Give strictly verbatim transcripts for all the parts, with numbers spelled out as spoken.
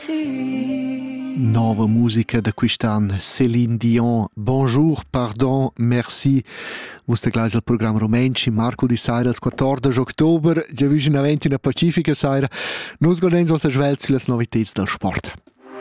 Nova musica da quest'anno, Céline Dion. Bonjour, pardon, merci. Vostra glais al programma Romenci, Marco di Saira, il quattordici ottobre, già vicino a venti in Pacifica Saira. Noi guardiamo a svelti sulle novità del sport.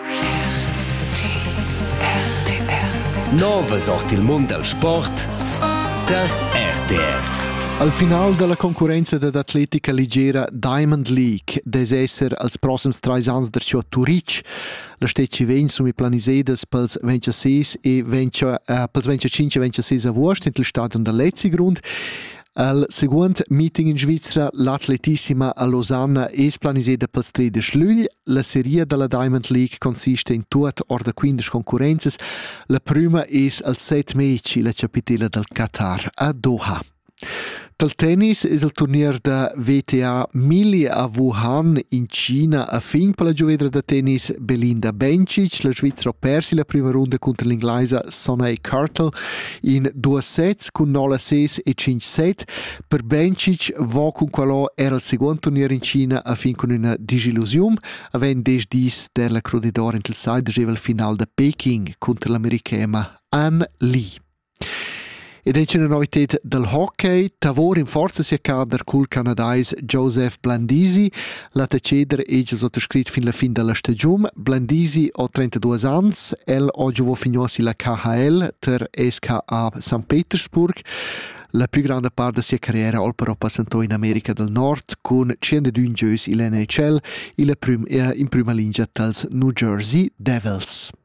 Nova sorti il mondo del sport der R T R. Al final della concorrenza dell'atletica leggera Diamond League, des esser als prossims tre ans der ciò Turic, la stecci vegn sumi planisedes pels ventisei e ventia, uh, pels venticinque e ventisei agosto in il stadion del Letzigrund. Al seguent meeting in Svizzera, l'atletissima a Lausanne es planiseda pels tredici luglio. La serie della Diamond League consiste in tuot or da quindici concorrenze. La prima es al set meci, la capitella del Qatar a Doha. Del tennis es il turnier da V T A mille a Wuhan in Cina a fin per la giovedra da tennis Belinda Bencic. La Svizzera ha persi la prima ronda contro l'inglese Sonay Cartel in due sets con nove sei e cinque sette. Per Bencic va con quello era il secondo turnier in Cina a fin con una disillusione. Avendo des dis della crodidora in il side il final da Peking contro l'americana Anne Lee. Ed è una novità del hockey. Tavor in forza si accade col canadese Joseph Blandisi. La tecedere è già sottoscritto fin alla fine della stagione. Blandisi ha trentadue anni. El ha già finito la K H L ter S K A San Petersburg. La più grande parte della sua carriera ha però passato in America del Nord con centodue giochi in N H L in prima linea dels New Jersey Devils.